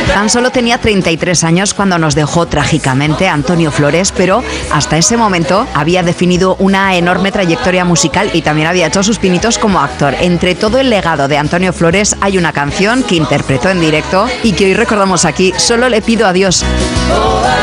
Tan solo tenía 33 años cuando nos dejó trágicamente Antonio Flores, pero hasta ese momento había definido una enorme trayectoria musical y también había hecho sus pinitos como actor. Entre todo el legado de Antonio Flores hay una canción que interpretó en directo y que hoy recordamos aquí, Solo le pido a Dios.